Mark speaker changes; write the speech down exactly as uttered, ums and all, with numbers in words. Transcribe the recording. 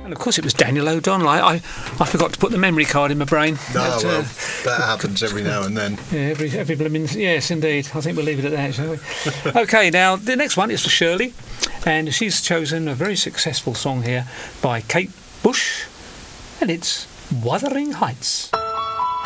Speaker 1: And of course it was Daniel O'Donnell. I, I, I forgot to put the memory card in my brain.
Speaker 2: No,
Speaker 1: but,
Speaker 2: well,
Speaker 1: uh,
Speaker 2: that happens every now and then.
Speaker 1: Yeah, every, every blooming... Yes, indeed. I think we'll leave it at that, shall we? OK, now, the next one is for Shirley. And she's chosen a very successful song here by Kate Bush. And it's Wuthering Heights.